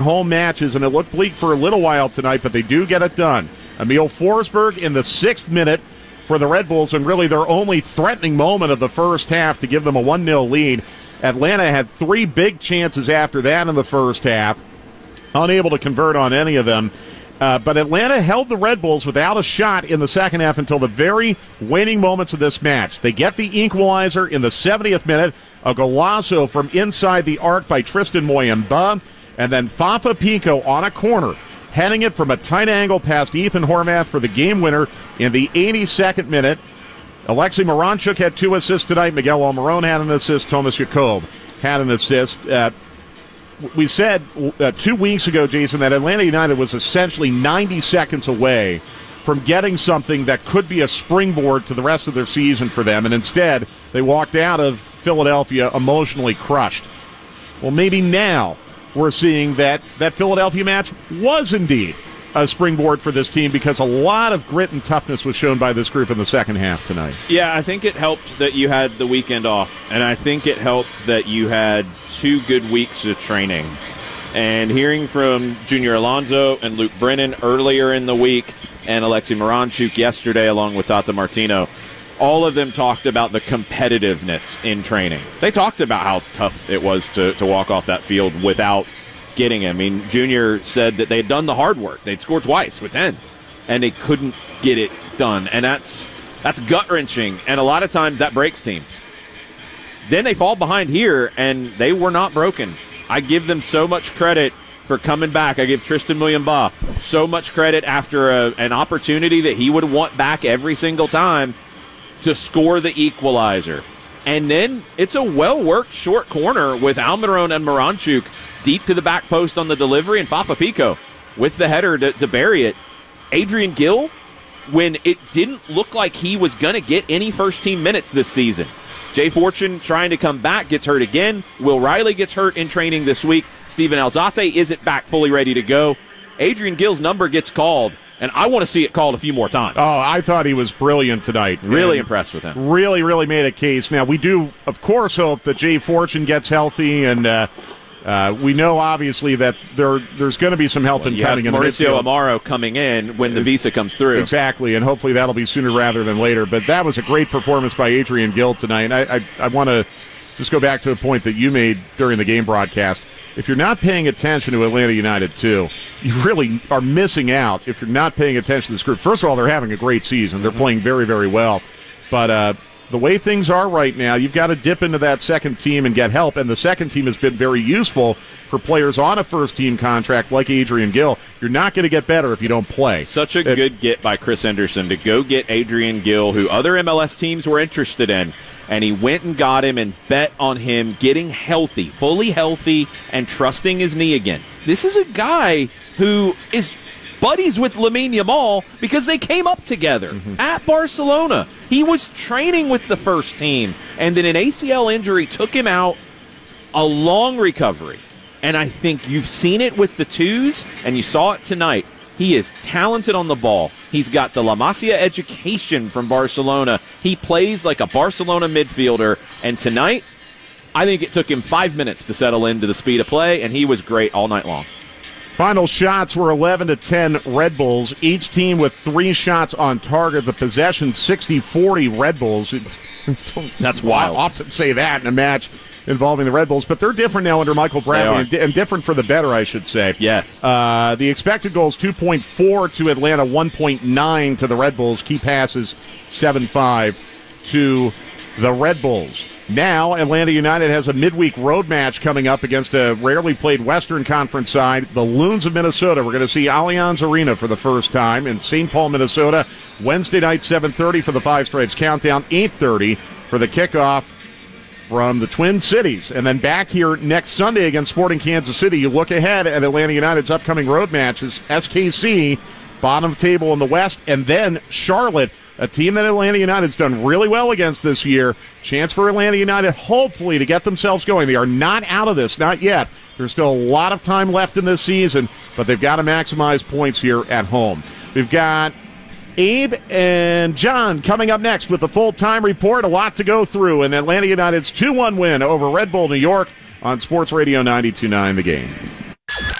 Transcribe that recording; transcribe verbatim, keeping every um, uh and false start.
home matches, and it looked bleak for a little while tonight, but they do get it done. Emil Forsberg in the sixth minute for the Red Bulls, and really their only threatening moment of the first half to give them a one nil lead. Atlanta had three big chances after that in the first half, unable to convert on any of them. Uh, but Atlanta held the Red Bulls without a shot in the second half until the very waning moments of this match. They get the equalizer in the seventieth minute, a golazo from inside the arc by Tristan Moyemba, and then Fafa Picault on a corner, heading it from a tight angle past Ethan Horvath for the game winner in the eighty-second minute. Alexei Miranchuk had two assists tonight. Miguel Almiron had an assist. Thomas Jakob had an assist. Uh, we said uh, two weeks ago, Jason, that Atlanta United was essentially ninety seconds away from getting something that could be a springboard to the rest of their season for them, and instead they walked out of Philadelphia emotionally crushed. Well, maybe now we're seeing that that Philadelphia match was indeed a springboard for this team, because a lot of grit and toughness was shown by this group in the second half tonight. Yeah, I think it helped that you had the weekend off, and I think it helped that you had two good weeks of training. And hearing from Junior Alonso and Luke Brennan earlier in the week, and Alexei Miranchuk yesterday along with Tata Martino, all of them talked about the competitiveness in training. They talked about how tough it was to, to walk off that field without getting him. I mean, Junior said that they had done the hard work. They'd scored twice with ten, and they couldn't get it done. And that's that's gut-wrenching, and a lot of times that breaks teams. Then they fall behind here, and they were not broken. I give them so much credit for coming back. I give Tristan Muyemba so much credit after a, an opportunity that he would want back every single time to score the equalizer. And then it's a well-worked short corner with Almiron and Miranchuk deep to the back post on the delivery, and Fafa Picault with the header to, to bury it. Adrian Gill, when it didn't look like he was going to get any first-team minutes this season. Jay Fortune trying to come back, gets hurt again. Will Riley gets hurt in training this week. Steven Alzate isn't back fully ready to go. Adrian Gill's number gets called, and I want to see it called a few more times. Oh, I thought he was brilliant tonight. Really impressed with him. Really, really made a case. Now, we do, of course, hope that Jay Fortune gets healthy, and uh, uh, we know, obviously, that there there's going to be some help well, in you coming in the Mauricio midfield. Amaro coming in when the visa comes through. Exactly, and hopefully that'll be sooner rather than later. But that was a great performance by Adrian Gill tonight. And I, I, I want to just go back to a point that you made during the game broadcast. If you're not paying attention to Atlanta United, too, you really are missing out if you're not paying attention to this group. First of all, they're having a great season. They're playing very, very well. But uh, the way things are right now, you've got to dip into that second team and get help. And the second team has been very useful for players on a first-team contract like Adrian Gill. You're not going to get better if you don't play. Such a it, good get by Chris Henderson to go get Adrian Gill, who other M L S teams were interested in. And he went and got him and bet on him getting healthy, fully healthy, and trusting his knee again. This is a guy who is buddies with Lamine Yamal because they came up together mm-hmm. at Barcelona. He was training with the first team, and then an A C L injury took him out. A long recovery. And I think you've seen it with the twos, and you saw it tonight. He is talented on the ball. He's got the La Masia education from Barcelona. He plays like a Barcelona midfielder. And tonight, I think it took him five minutes to settle into the speed of play, and he was great all night long. Final shots were eleven to ten Red Bulls. Each team with three shots on target. The possession sixty forty Red Bulls. That's wild. I often say that in a match involving the Red Bulls, but they're different now under Michael Bradley, and, and different for the better, I should say. Yes. Uh, the expected goals, two point four to Atlanta, one point nine to the Red Bulls. Key passes, seven five to the Red Bulls. Now, Atlanta United has a midweek road match coming up against a rarely played Western Conference side, the Loons of Minnesota. We're going to see Allianz Arena for the first time in Saint Paul, Minnesota. Wednesday night, seven thirty for the Five Stripes Countdown, eight thirty for the kickoff from the Twin Cities. And then back here next Sunday against Sporting Kansas City. You look ahead at Atlanta United's upcoming road matches. S K C, bottom of the table in the West, and then Charlotte, a team that Atlanta United's done really well against this year. Chance for Atlanta United, hopefully, to get themselves going. They are not out of this, not yet. There's still a lot of time left in this season, but they've got to maximize points here at home. We've got Abe and John coming up next with the full-time report. A lot to go through in Atlanta United's two one win over Red Bull New York on Sports Radio ninety-two point nine The Game.